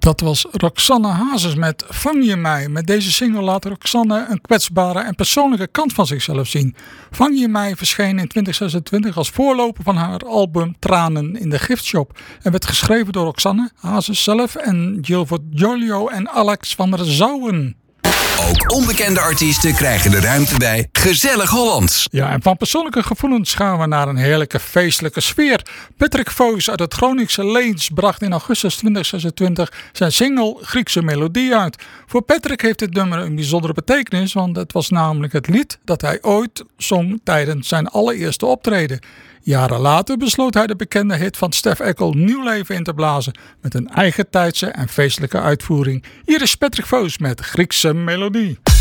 Dat was Roxanne Hazes met Vang je mij. Met deze single laat Roxanne een kwetsbare en persoonlijke kant van zichzelf zien. Vang je mij verscheen in 2026 als voorloper van haar album Tranen in de Giftshop. En werd geschreven door Roxanne Hazes zelf en Jill Giolio en Alex van der Zouwen. Ook onbekende artiesten krijgen de ruimte bij Gezellig Hollands. Ja, en van persoonlijke gevoelens gaan we naar een heerlijke feestelijke sfeer. Patrick Voos uit het Groningse Leens bracht in augustus 2026 zijn single Griekse Melodie uit. Voor Patrick heeft dit nummer een bijzondere betekenis, want het was namelijk het lied dat hij ooit zong tijdens zijn allereerste optreden. Jaren later besloot hij de bekende hit van Stef Eckel nieuw leven in te blazen met een eigen tijdse en feestelijke uitvoering. Hier is Patrick Voos met Griekse Melodie.